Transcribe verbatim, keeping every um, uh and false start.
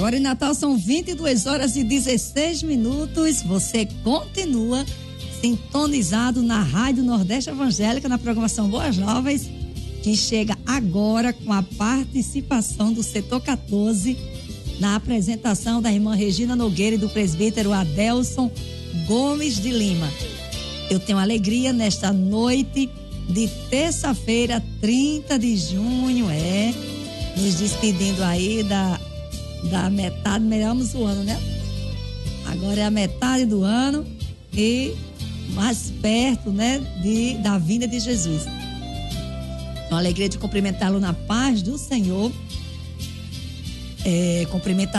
Agora em Natal são vinte e duas horas e dezesseis minutos. Você continua sintonizado na Rádio Nordeste Evangélica, na programação Boas Novas, que chega agora com a participação do setor quatorze, na apresentação da irmã Regina Nogueira e do presbítero Adelson Gomes de Lima. Eu tenho alegria nesta noite de terça-feira, trinta de junho, é, nos despedindo aí da, da metade, melhoramos o ano, né? Agora é a metade do ano e mais perto, né, de, da vinda de Jesus. Então, a alegria de cumprimentá-lo na paz do Senhor, é, cumprimentar